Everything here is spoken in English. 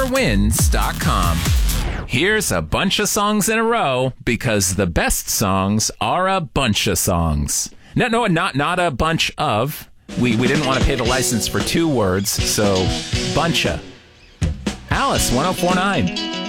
Wins.com. Here's a bunch of songs in a row because the best songs are a bunch of songs. No, not a bunch of. We didn't want to pay the license for 2 words, so buncha. Alice, 1049.